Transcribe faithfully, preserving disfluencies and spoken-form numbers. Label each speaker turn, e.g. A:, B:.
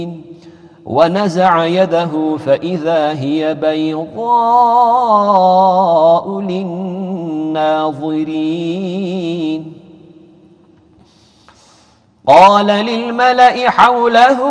A: ونزع يده فإذا هي بيضاء للناظرين. قال للملأ حوله